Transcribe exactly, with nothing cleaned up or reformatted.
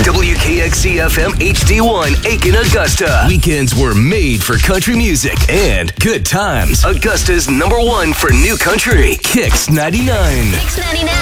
W K X C F M H D one, Aiken, Augusta. Weekends were made for country music and good times. Augusta's number one for new country, Kix ninety-nine. Kix ninety-nine.